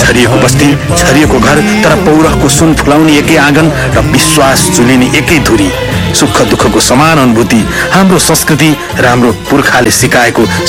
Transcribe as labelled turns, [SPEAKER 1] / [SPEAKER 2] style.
[SPEAKER 1] छरिएको बस्ती, छरिएको घर, तर पौरखको सुन फुलाउने एकै आँगन र विश्वास चुलिने एकै धुरी। सुख दुःखको समान अनुभूति हाम्रो संस्कृति र हाम्रो पुर्खाले सिकाएको